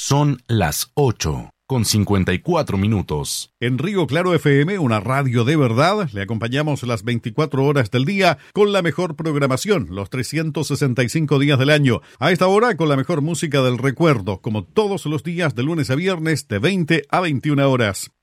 Son las 8:54. En Río Claro FM, una radio de verdad, le acompañamos las 24 horas del día con la mejor programación, los 365 días del año. A esta hora, con la mejor música del recuerdo, como todos los días de lunes a viernes de 20 a 21 horas.